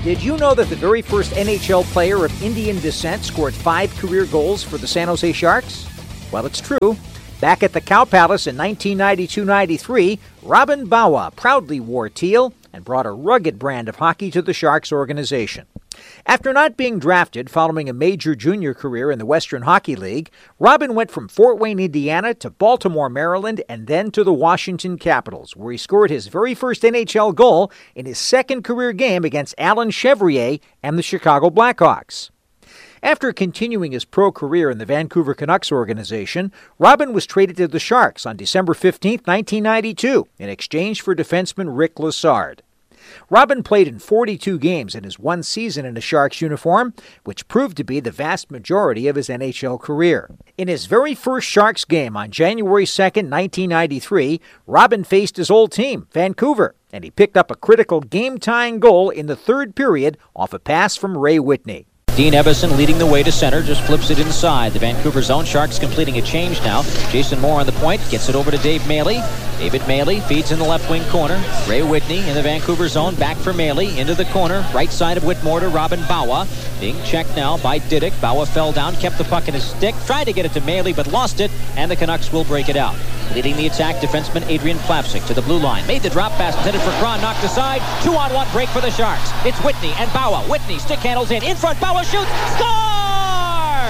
Did you know that the very first NHL player of Indian descent scored 5 career goals for the San Jose Sharks? Well, it's true. Back at the Cow Palace in 1992-93, Robin Bawa proudly wore teal and brought a rugged brand of hockey to the Sharks organization. After not being drafted following a major junior career in the Western Hockey League, Robin went from Fort Wayne, Indiana to Baltimore, Maryland, and then to the Washington Capitals, where he scored his very first NHL goal in his second career game against Alan Chevrier and the Chicago Blackhawks. After continuing his pro career in the Vancouver Canucks organization, Robin was traded to the Sharks on December 15, 1992, in exchange for defenseman Rick Lessard. Robin played in 42 games in his one season in a Sharks uniform, which proved to be the vast majority of his NHL career. In his very first Sharks game on January 2, 1993, Robin faced his old team, Vancouver, and he picked up a critical game-tying goal in the third period off a pass from Ray Whitney. Dean Evason leading the way to center, just flips it inside. The Vancouver zone, Sharks completing a change now. Jason Moore on the point, gets it over to Dave Maley. David Maley feeds in the left wing corner. Ray Whitney in the Vancouver zone, back for Maley, into the corner, right side of Whitmore to Robin Bawa. Being checked now by Didick. Bawa fell down, kept the puck in his stick, tried to get it to Maley, but lost it, and the Canucks will break it out. Leading the attack, defenseman Adrian Plavsic to the blue line. Made the drop pass, intended for Kron, knocked aside. 2-on-1 break for the Sharks. It's Whitney and Bawa. Whitney stick handles in front, Bawa shoots, score!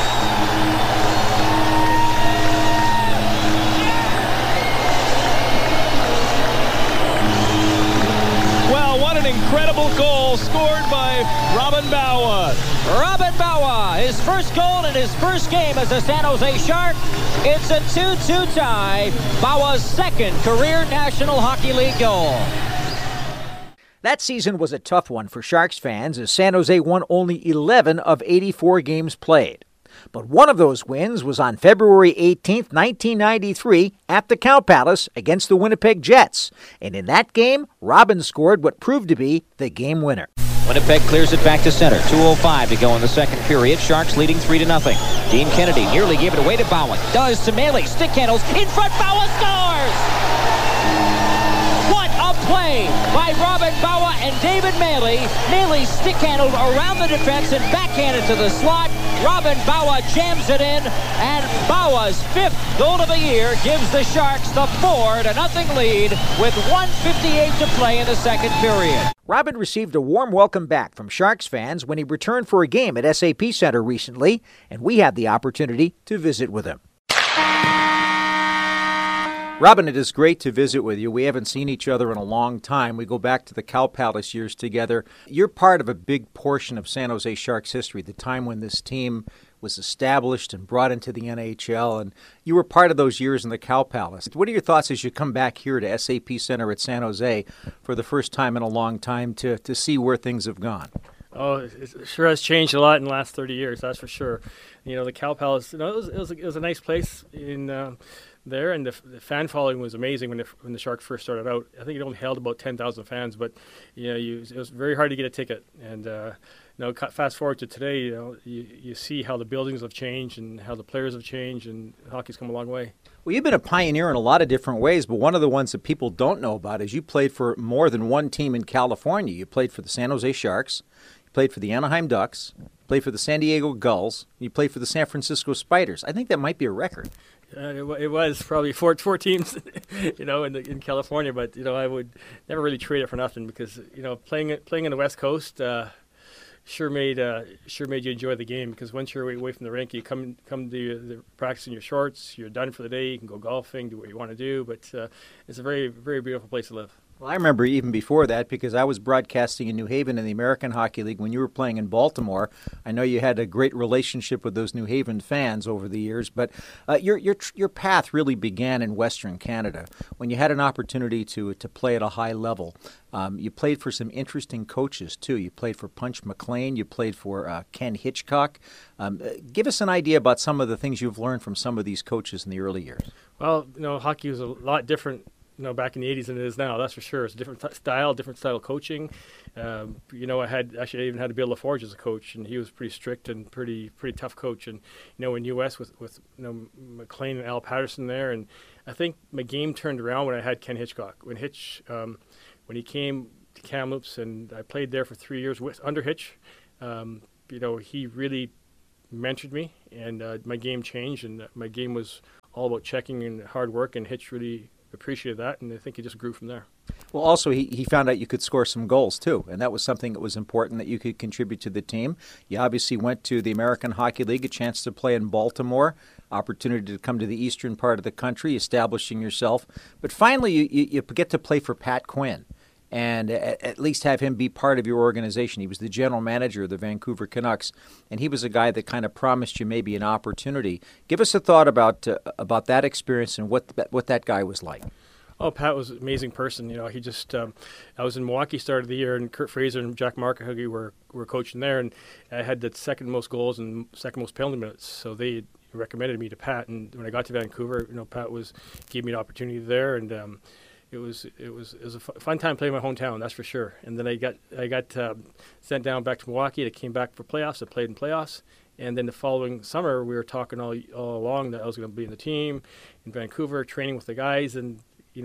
Well, what an incredible goal scored by Robin Bawa. Robin Bawa, his first goal in his first game as a San Jose Shark. It's a 2-2 tie. Bawa's second career National Hockey League goal. That season was a tough one for Sharks fans as San Jose won only 11 of 84 games played. But one of those wins was on February 18, 1993, at the Cow Palace against the Winnipeg Jets. And in that game, Robin scored what proved to be the game winner. Winnipeg clears it back to center. 2:05 to go in the second period. Sharks leading 3-0. Dean Kennedy nearly gave it away to Bawa. Does to Maley. Stick handles. In front. Bawa scores! What a play by Robin Bawa and David Maley. Maley stick handled around the defense and backhanded to the slot. Robin Bawa jams it in, and Bawa's 5th goal of the year gives the Sharks the 4-0 lead with 1:58 to play in the second period. Robin received a warm welcome back from Sharks fans when he returned for a game at SAP Center recently, and we had the opportunity to visit with him. Robin, it is great to visit with you. We haven't seen each other in a long time. We go back to the Cow Palace years together. You're part of a big portion of San Jose Sharks history, the time when this team was established and brought into the NHL, and you were part of those years in the Cow Palace. What are your thoughts as you come back here to SAP Center at San Jose for the first time in a long time to see where things have gone? Oh, it sure has changed a lot in the last 30 years, that's for sure. You know, the Cow Palace, it was a nice place in there, and the fan following was amazing when the Sharks first started out. I think it only held about 10,000 fans, but it was very hard to get a ticket. And fast forward to today, you see how the buildings have changed and how the players have changed, and hockey's come a long way. Well, you've been a pioneer in a lot of different ways, but one of the ones that people don't know about is you played for more than one team in California. You played for the San Jose Sharks, you played for the Anaheim Ducks, you played for the San Diego Gulls, you played for the San Francisco Spiders. I think that might be a record. It was probably four teams, in California. But I would never really trade it for nothing because playing in the West Coast sure made you enjoy the game, because once you're away from the rink, you come to the practice in your shorts. You're done for the day. You can go golfing, do what you want to do. But it's a very, very beautiful place to live. Well, I remember even before that, because I was broadcasting in New Haven in the American Hockey League when you were playing in Baltimore. I know you had a great relationship with those New Haven fans over the years, but your path really began in Western Canada when you had an opportunity to play at a high level. You played for some interesting coaches, too. You played for Punch McLean. You played for Ken Hitchcock. Give us an idea about some of the things you've learned from some of these coaches in the early years. Well, hockey was a lot different back in the 80s than it is now, that's for sure. It's a different style of coaching. I even had Bill LaForge as a coach, and he was pretty strict and pretty tough coach. And in U.S. with McLean and Al Patterson there, and I think my game turned around when I had Ken Hitchcock. When he came to Kamloops, and I played there for 3 years under Hitch. He really mentored me, and my game changed, and my game was all about checking and hard work, and Hitch really appreciated that, and I think it just grew from there. Well, also, he found out you could score some goals, too, and that was something that was important, that you could contribute to the team. You obviously went to the American Hockey League, a chance to play in Baltimore, opportunity to come to the eastern part of the country, establishing yourself. But finally, you get to play for Pat Quinn and at least have him be part of your organization. He was the general manager of the Vancouver Canucks, and he was a guy that kind of promised you maybe an opportunity. Give us a thought about that experience and what that guy was like. Oh, Pat was an amazing person. He just, I was in Milwaukee start of the year, and Kurt Fraser and Jack Markahuggy were coaching there, and I had the second most goals and second most penalty minutes. So they recommended me to Pat, and when I got to Vancouver, Pat gave me an opportunity there, and it was a fun time playing my hometown, that's for sure. And then I got sent down back to Milwaukee. I came back for playoffs. I played in playoffs. And then the following summer, we were talking all along that I was going to be in the team in Vancouver, training with the guys, and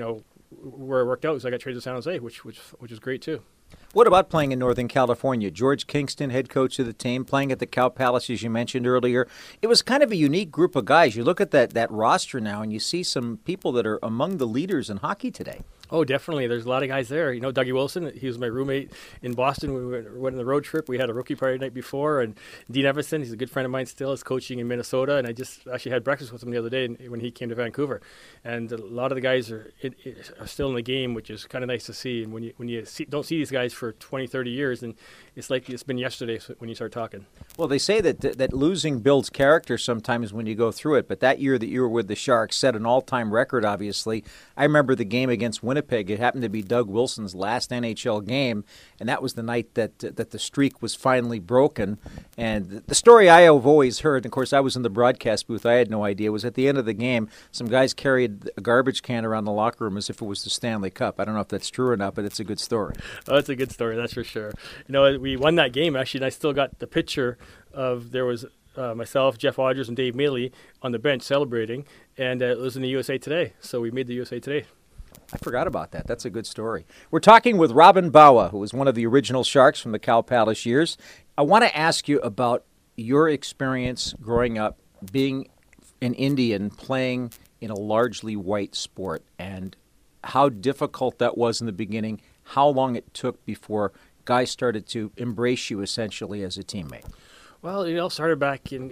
where it worked out was I got traded to San Jose, which was great too. What about playing in Northern California? George Kingston, head coach of the team, playing at the Cow Palace, as you mentioned earlier. It was kind of a unique group of guys. You look at that roster now, and you see some people that are among the leaders in hockey today. Oh, definitely. There's a lot of guys there. Dougie Wilson, he was my roommate in Boston. We went on the road trip. We had a rookie party the night before. And Dean Everson, he's a good friend of mine still, is coaching in Minnesota. And I just actually had breakfast with him the other day when he came to Vancouver. And a lot of the guys are still in the game, which is kind of nice to see. And when you don't see these guys for 20, 30 years, and it's like it's been yesterday when you start talking. Well, they say that losing builds character sometimes when you go through it. But that year that you were with the Sharks set an all-time record, obviously. I remember the game against Winnipeg. It happened to be Doug Wilson's last NHL game, and that was the night that the streak was finally broken. And the story I have always heard, and of course I was in the broadcast booth, I had no idea, was at the end of the game, some guys carried a garbage can around the locker room as if it was the Stanley Cup. I don't know if that's true or not, but it's a good story. Oh, it's a good story, that's for sure. We won that game, actually, and I still got the picture of there was myself, Jeff Odgers, and Dave Mealy on the bench celebrating, and it was in the USA Today, so we made the USA Today. I forgot about that. That's a good story. We're talking with Robin Bawa, who was one of the original Sharks from the Cow Palace years. I want to ask you about your experience growing up, being an Indian, playing in a largely white sport, and how difficult that was in the beginning, how long it took before guys started to embrace you essentially as a teammate. Well, it all started back in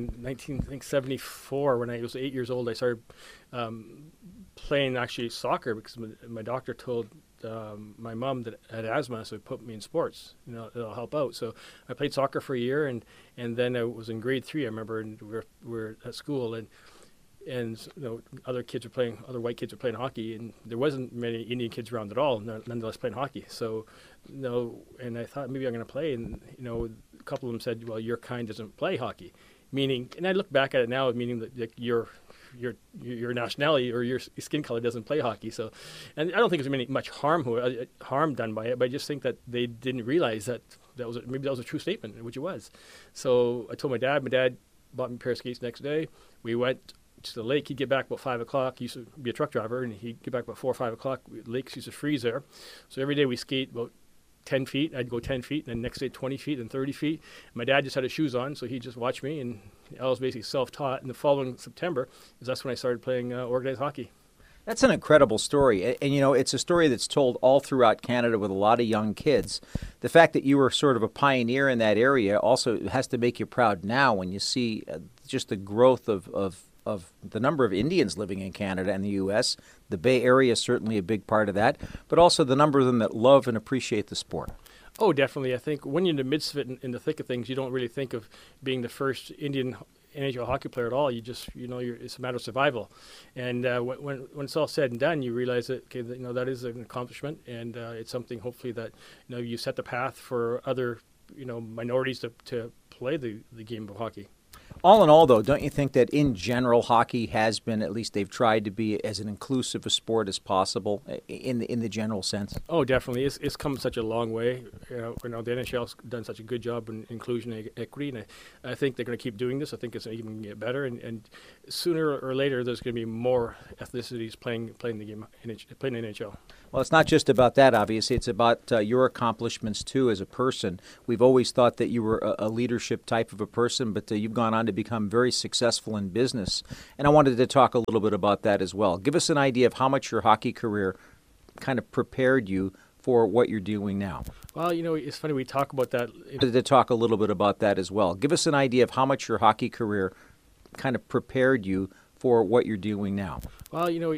1974 when I was 8 years old. I started playing actually soccer because my doctor told my mom that I had asthma, so he put me in sports. It'll help out. So I played soccer for a year, and then I was in grade 3. I remember, and we were at school, and other white kids were playing hockey, and there wasn't many Indian kids around at all, nonetheless playing hockey. So and I thought maybe I'm going to play, and a couple of them said, well, your kind doesn't play hockey, meaning, and I look back at it now, meaning that your nationality or your skin color doesn't play hockey. So, and I don't think there's much harm done by it, but I just think that they didn't realize that was a true statement, which it was. So I told my dad. My dad bought me a pair of skates next day. We went to the lake. He'd get back about 5 o'clock. He used to be a truck driver, and he'd get back about 4 or 5 o'clock. Lakes used to freeze there. So every day we skate about 10 feet. I'd go 10 feet, and then next day 20 feet, and 30 feet. My dad just had his shoes on, so he just watched me, and I was basically self-taught. And the following September, that's when I started playing organized hockey. That's an incredible story. And it's a story that's told all throughout Canada with a lot of young kids. The fact that you were sort of a pioneer in that area also has to make you proud now when you see just the growth of the number of Indians living in Canada and the U.S. The Bay Area is certainly a big part of that, but also the number of them that love and appreciate the sport. Oh, definitely. I think when you're in the midst of it, in the thick of things, you don't really think of being the first Indian NHL hockey player at all. You just, it's a matter of survival. And when it's all said and done, you realize that, that is an accomplishment, and it's something hopefully that, you set the path for other, minorities to play the game of hockey. All in all, though, don't you think that in general hockey has been, at least they've tried to be as an inclusive a sport as possible in the general sense? Oh, definitely. It's come such a long way. The NHL's done such a good job in inclusion and equity, and I think they're going to keep doing this. I think it's even going to get better, and sooner or later there's going to be more ethnicities playing the game, playing the NHL. Well, it's not just about that, obviously. It's about your accomplishments, too, as a person. We've always thought that you were a leadership type of a person, but you've gone on to become very successful in business. And I wanted to talk a little bit about that as well. Give us an idea of how much your hockey career kind of prepared you for what you're doing now. Well, it's funny, we talk about that. I wanted to talk a little bit about that as well. Give us an idea of how much your hockey career kind of prepared you for what you're doing now. Well,